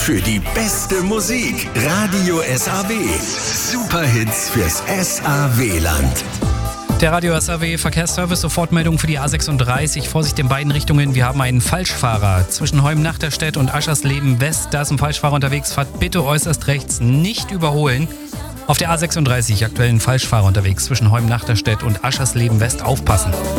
für die beste Musik. Radio SAW. Superhits fürs SAW-Land. Der Radio SAW Verkehrsservice, Sofortmeldung für die A36. Vorsicht in beiden Richtungen. Wir haben einen Falschfahrer zwischen Heum-Nachterstedt und Aschersleben West. Da ist ein Falschfahrer unterwegs. Fahrt bitte äußerst rechts, nicht überholen. Auf der A36 aktuell ein Falschfahrer unterwegs zwischen Heum-Nachterstedt und Aschersleben West. Aufpassen.